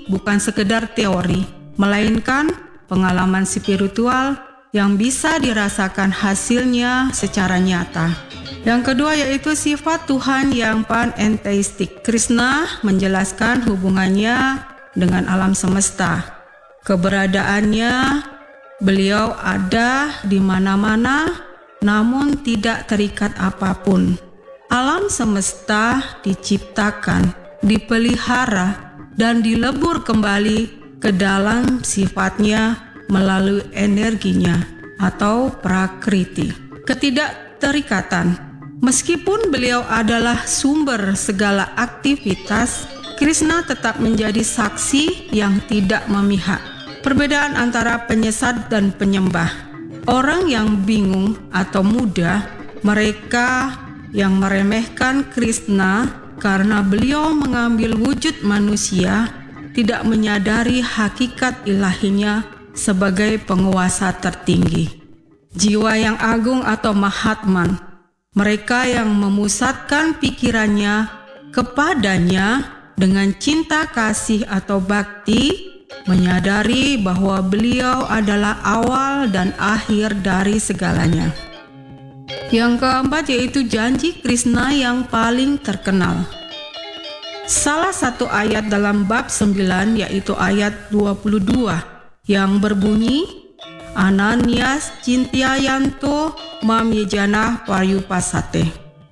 bukan sekedar teori, melainkan pengalaman spiritual yang bisa dirasakan hasilnya secara nyata. Yang kedua yaitu sifat Tuhan yang panenteistik. Krishna menjelaskan hubungannya dengan alam semesta. Keberadaannya, beliau ada di mana-mana, namun tidak terikat apapun. Alam semesta diciptakan, dipelihara, dan dilebur kembali ke dalam sifatnya melalui energinya atau prakriti. Ketidakterikatan. Meskipun beliau adalah sumber segala aktivitas, Krishna tetap menjadi saksi yang tidak memihak. Perbedaan antara penyesat dan penyembah. Orang yang bingung atau muda, mereka yang meremehkan Krishna karena beliau mengambil wujud manusia, tidak menyadari hakikat ilahinya sebagai penguasa tertinggi. Jiwa yang agung atau Mahatman, mereka yang memusatkan pikirannya kepadanya dengan cinta kasih atau bakti, menyadari bahwa beliau adalah awal dan akhir dari segalanya. Yang keempat yaitu janji Krishna yang paling terkenal. Salah satu ayat dalam bab 9 yaitu ayat 22 yang berbunyi, Ananias Cintyayanto Mamyejana Paryupasate.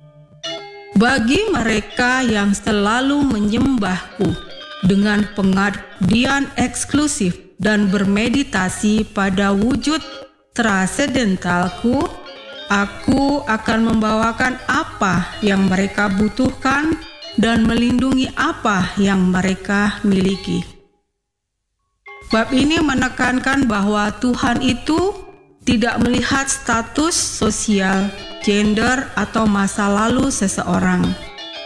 Bagi mereka yang selalu menyembahku dengan pengabdian eksklusif dan bermeditasi pada wujud transendentalku, aku akan membawakan apa yang mereka butuhkan dan melindungi apa yang mereka miliki. Bab ini menekankan bahwa Tuhan itu tidak melihat status sosial, gender, atau masa lalu seseorang.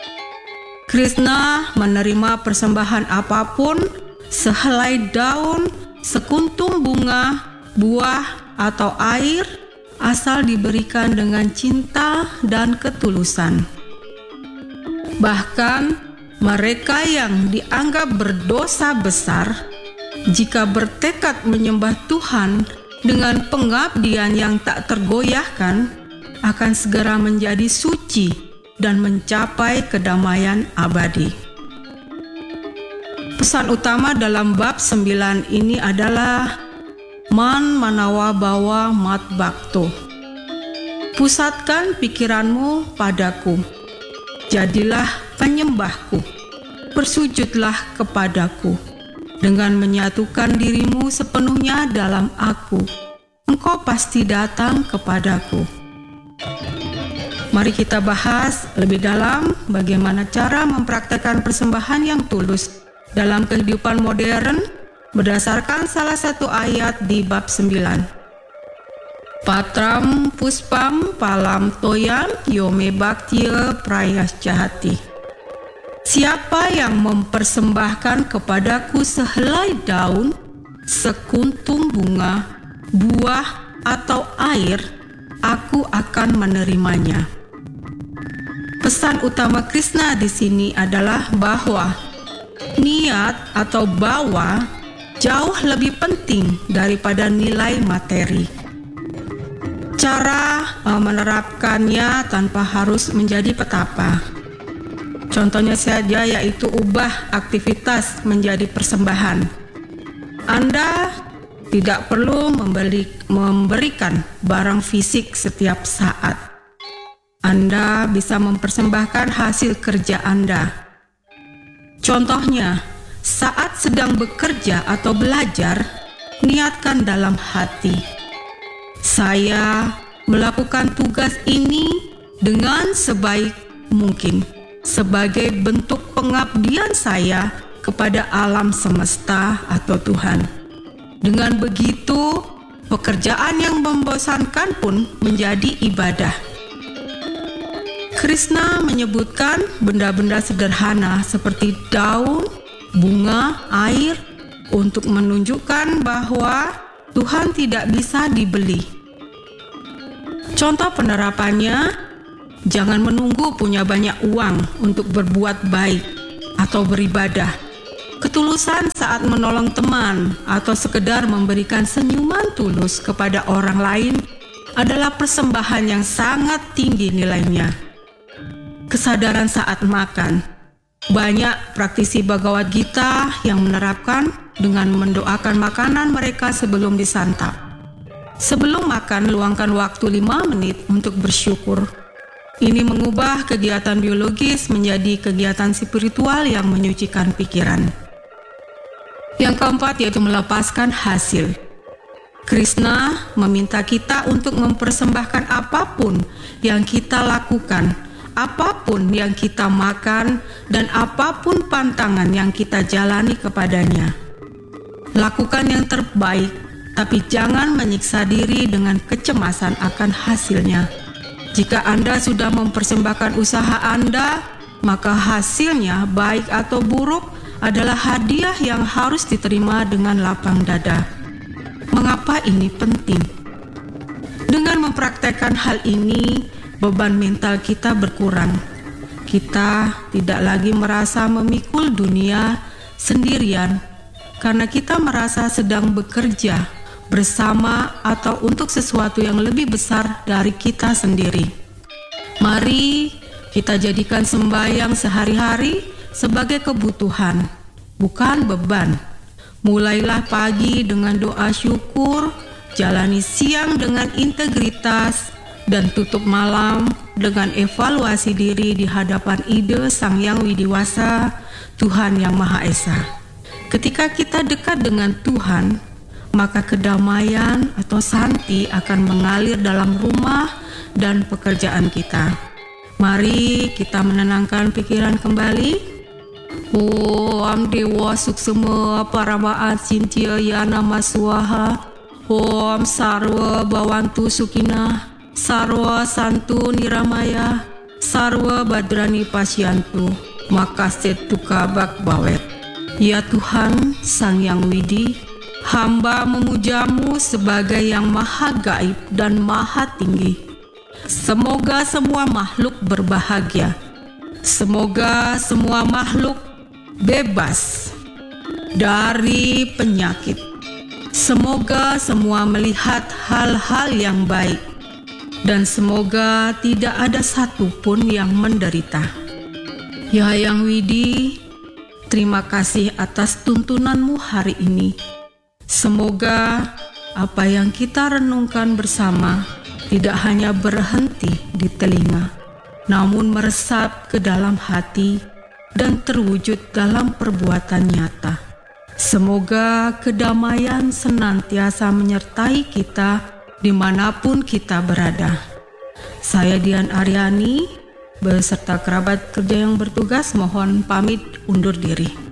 Krishna menerima persembahan apapun, sehelai daun, sekuntum bunga, buah, atau air, asal diberikan dengan cinta dan ketulusan. Bahkan mereka yang dianggap berdosa besar, jika bertekad menyembah Tuhan dengan pengabdian yang tak tergoyahkan, akan segera menjadi suci dan mencapai kedamaian abadi. Pesan utama dalam bab 9 ini adalah Man Manawa Bawa Mat Bhakto. Pusatkan pikiranmu padaku, jadilah penyembahku, bersujudlah kepadaku. Dengan menyatukan dirimu sepenuhnya dalam aku, engkau pasti datang kepadaku. Mari kita bahas lebih dalam bagaimana cara mempraktekkan persembahan yang tulus dalam kehidupan modern berdasarkan salah satu ayat di bab 9. Patram puspam palam toyam yome bhaktya prayaschahati. Siapa yang mempersembahkan kepadaku sehelai daun, sekuntum bunga, buah, atau air, aku akan menerimanya. Pesan utama Krishna di sini adalah bahwa niat atau bawa jauh lebih penting daripada nilai materi. Cara menerapkannya tanpa harus menjadi petapa. Contohnya saja yaitu ubah aktivitas menjadi persembahan. Anda tidak perlu memberikan barang fisik setiap saat. Anda bisa mempersembahkan hasil kerja Anda. Contohnya, saat sedang bekerja atau belajar, niatkan dalam hati, saya melakukan tugas ini dengan sebaik mungkin, sebagai bentuk pengabdian saya kepada alam semesta atau Tuhan. Dengan begitu, pekerjaan yang membosankan pun menjadi ibadah. Krishna menyebutkan benda-benda sederhana seperti daun, bunga, air untuk menunjukkan bahwa Tuhan tidak bisa dibeli. Contoh penerapannya, jangan menunggu punya banyak uang untuk berbuat baik atau beribadah. Ketulusan saat menolong teman atau sekedar memberikan senyuman tulus kepada orang lain adalah persembahan yang sangat tinggi nilainya. Kesadaran saat makan. Banyak praktisi Bhagavad Gita yang menerapkan dengan mendoakan makanan mereka sebelum disantap. Sebelum makan, luangkan waktu 5 menit untuk bersyukur. Ini mengubah kegiatan biologis menjadi kegiatan spiritual yang menyucikan pikiran. Yang keempat yaitu melepaskan hasil. Krishna meminta kita untuk mempersembahkan apapun yang kita lakukan, apapun yang kita makan, dan apapun pantangan yang kita jalani kepadanya. Lakukan yang terbaik, tapi jangan menyiksa diri dengan kecemasan akan hasilnya. Jika Anda sudah mempersembahkan usaha Anda, maka hasilnya baik atau buruk adalah hadiah yang harus diterima dengan lapang dada. Mengapa ini penting? Dengan mempraktekkan hal ini, beban mental kita berkurang. Kita tidak lagi merasa memikul dunia sendirian karena kita merasa sedang bekerja bersama atau untuk sesuatu yang lebih besar dari kita sendiri. Mari kita jadikan sembahyang sehari-hari sebagai kebutuhan, bukan beban. Mulailah pagi dengan doa syukur, jalani siang dengan integritas, dan tutup malam dengan evaluasi diri di hadapan ide Sang Yang Widiwasa, Tuhan Yang Maha Esa. Ketika kita dekat dengan Tuhan, maka kedamaian atau santi akan mengalir dalam rumah dan pekerjaan kita. Mari kita menenangkan pikiran kembali. Om Dewa Suksema Parama Acintya Yana Swaha. Om Sarwa Bhavantu Sukhina, Sarwa Santu Niramaya, Sarwa Badrani Pasyantu, maka setuka bak bawet. Ya Tuhan Sang Yang Widi, hamba memujamu sebagai yang maha gaib dan maha tinggi. Semoga semua makhluk berbahagia. Semoga semua makhluk bebas dari penyakit. Semoga semua melihat hal-hal yang baik, dan semoga tidak ada satupun yang menderita. Ya Yang Widi, terima kasih atas tuntunanmu hari ini. Semoga apa yang kita renungkan bersama tidak hanya berhenti di telinga, namun meresap ke dalam hati dan terwujud dalam perbuatan nyata. Semoga kedamaian senantiasa menyertai kita dimanapun kita berada. Saya Dian Aryani beserta kerabat kerja yang bertugas mohon pamit undur diri.